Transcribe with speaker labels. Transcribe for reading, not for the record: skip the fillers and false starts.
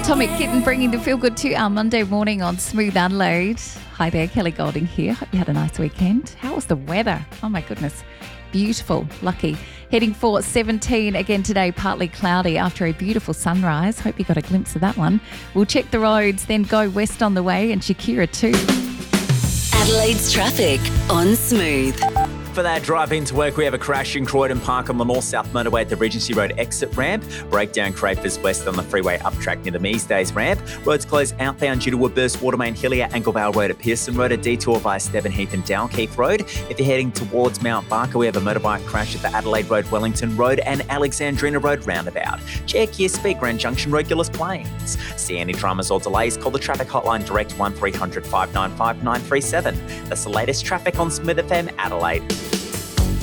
Speaker 1: Atomic Kitten bringing the feel good to our Monday morning on Smooth Adelaide. Hi there, Kelly Golding here. Hope you had a nice weekend. How was the weather? Oh my goodness. Beautiful, lucky. Heading for 17 again today, partly cloudy after a beautiful sunrise. Hope you got a glimpse of that one. We'll check the roads, then go west on the way and Shakira too.
Speaker 2: Adelaide's traffic on Smooth.
Speaker 3: For that drive into work, we have a crash in Croydon Park on the North South motorway at the Regency Road exit ramp. Breakdown Crafers west on the freeway up track near the Measdays ramp. Roads closed outbound due to a burst water main Hillier, Anglevale Road at Pearson Road, a detour via Stebbin Heath and Dalkeith Road. If you're heading towards Mount Barker, we have a motorbike crash at the Adelaide Road, Wellington Road and Alexandrina Road roundabout. Check your speed, Grand Junction, Regulus Plains. See any dramas or delays, call the traffic hotline direct 1300 595 937. That's the latest traffic on Smooth FM Adelaide.